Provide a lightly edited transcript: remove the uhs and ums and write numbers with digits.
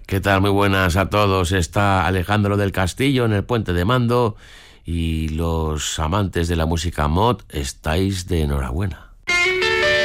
¿Qué tal? Muy buenas a todos. Está Alejandro del Castillo en el Puente de Mando y los amantes de la música mod estáis de enhorabuena.